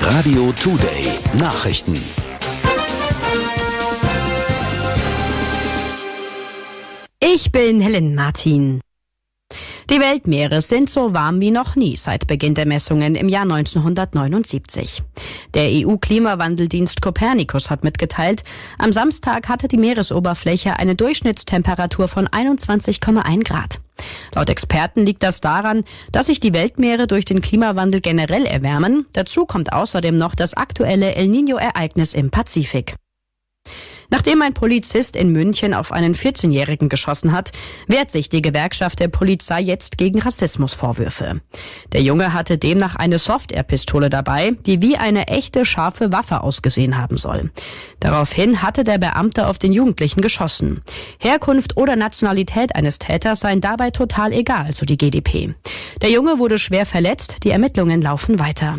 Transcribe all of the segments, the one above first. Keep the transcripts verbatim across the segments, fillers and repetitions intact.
Radio Today Nachrichten. Ich bin Helen Martin. Die Weltmeere sind so warm wie noch nie seit Beginn der Messungen im Jahr neunzehnhundertneunundsiebzig. Der E U-Klimawandeldienst Copernicus hat mitgeteilt, am Samstag hatte die Meeresoberfläche eine Durchschnittstemperatur von einundzwanzig Komma eins Grad. Laut Experten liegt das daran, dass sich die Weltmeere durch den Klimawandel generell erwärmen. Dazu kommt außerdem noch das aktuelle El Niño-Ereignis im Pazifik. Nachdem ein Polizist in München auf einen vierzehnjährigen geschossen hat, wehrt sich die Gewerkschaft der Polizei jetzt gegen Rassismusvorwürfe. Der Junge hatte demnach eine Soft-Air-Pistole dabei, die wie eine echte scharfe Waffe ausgesehen haben soll. Daraufhin hatte der Beamte auf den Jugendlichen geschossen. Herkunft oder Nationalität eines Täters seien dabei total egal, so die G d P. Der Junge wurde schwer verletzt, die Ermittlungen laufen weiter.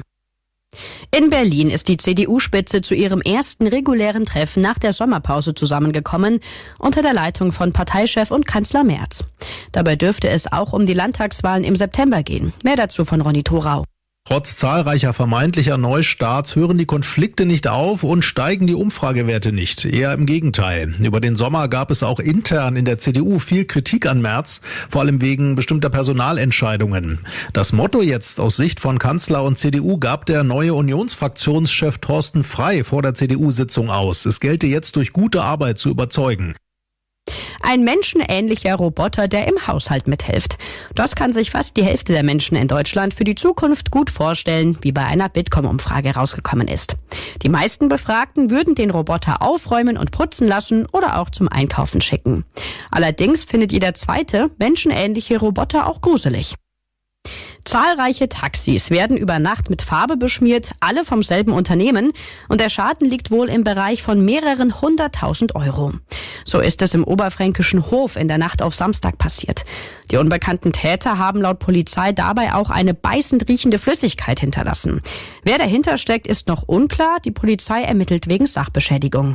In Berlin ist die C D U-Spitze zu ihrem ersten regulären Treffen nach der Sommerpause zusammengekommen, unter der Leitung von Parteichef und Kanzler Merz. Dabei dürfte es auch um die Landtagswahlen im September gehen. Mehr dazu von Ronny Thorau. Trotz zahlreicher vermeintlicher Neustarts hören die Konflikte nicht auf und steigen die Umfragewerte nicht. Eher im Gegenteil. Über den Sommer gab es auch intern in der C D U viel Kritik an Merz, vor allem wegen bestimmter Personalentscheidungen. Das Motto jetzt aus Sicht von Kanzler und C D U gab der neue Unionsfraktionschef Thorsten Frey vor der C D U-Sitzung aus. Es gelte jetzt durch gute Arbeit zu überzeugen. Ein menschenähnlicher Roboter, der im Haushalt mithilft. Das kann sich fast die Hälfte der Menschen in Deutschland für die Zukunft gut vorstellen, wie bei einer Bitkom-Umfrage rausgekommen ist. Die meisten Befragten würden den Roboter aufräumen und putzen lassen oder auch zum Einkaufen schicken. Allerdings findet jeder zweite menschenähnliche Roboter auch gruselig. Zahlreiche Taxis werden über Nacht mit Farbe beschmiert, alle vom selben Unternehmen, und der Schaden liegt wohl im Bereich von mehreren hunderttausend Euro. So ist es im oberfränkischen Hof in der Nacht auf Samstag passiert. Die unbekannten Täter haben laut Polizei dabei auch eine beißend riechende Flüssigkeit hinterlassen. Wer dahinter steckt, ist noch unklar. Die Polizei ermittelt wegen Sachbeschädigung.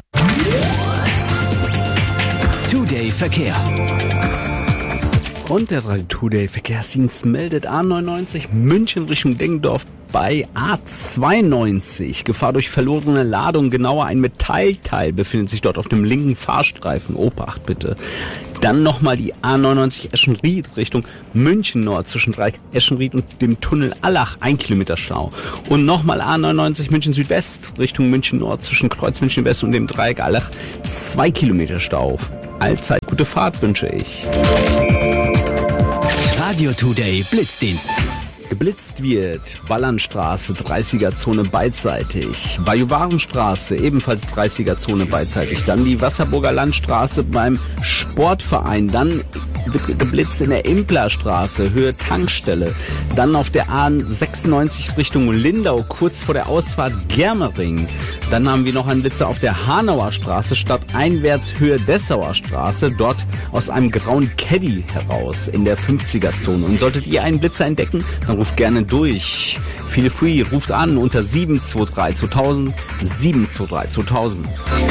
Today Verkehr. Und der Radio Today Verkehrsdienst meldet A neunundneunzig München Richtung Deggendorf bei A zweiundneunzig. Gefahr durch verlorene Ladung, genauer ein Metallteil befindet sich dort auf dem linken Fahrstreifen. Obacht bitte. Dann nochmal die A neunundneunzig Eschenried Richtung München Nord zwischen Dreieck Eschenried und dem Tunnel Allach, ein Kilometer Stau. Und nochmal A neunundneunzig München Südwest Richtung München Nord zwischen Kreuz München West und dem Dreieck Allach, zwei Kilometer Stau. Allzeit gute Fahrt wünsche ich. Radio Today Blitzdienst. Geblitzt wird Ballernstraße, dreißiger-Zone beidseitig. Bajuwarenstraße, ebenfalls dreißiger-Zone beidseitig. Dann die Wasserburger Landstraße beim Sportverein. Dann wird geblitzt in der Implerstraße, Höhe Tankstelle. Dann auf der A sechsundneunzig Richtung Lindau, kurz vor der Ausfahrt Germering. Dann haben wir noch einen Blitzer auf der Hanauer Straße, stadteinwärts Höhe Dessauer Straße. Dort aus einem grauen Caddy heraus in der fünfziger-Zone. Und solltet ihr einen Blitzer entdecken, dann ruft gerne durch. Feel free, ruft an unter sieben zwei drei zweitausend, sieben zwei drei zweitausend.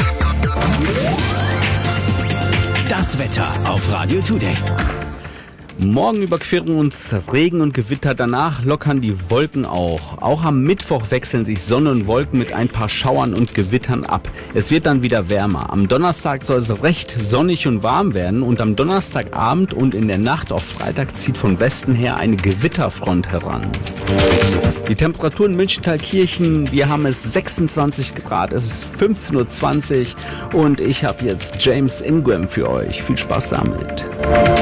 Das Wetter auf Radio Today. Morgen überqueren uns Regen und Gewitter, danach lockern die Wolken auch. Auch am Mittwoch wechseln sich Sonne und Wolken mit ein paar Schauern und Gewittern ab. Es wird dann wieder wärmer. Am Donnerstag soll es recht sonnig und warm werden und am Donnerstagabend und in der Nacht auf Freitag zieht von Westen her eine Gewitterfront heran. Die Temperatur in München-Thalkirchen, wir haben es sechsundzwanzig Grad, es ist fünfzehn Uhr zwanzig und ich habe jetzt James Ingram für euch. Viel Spaß damit.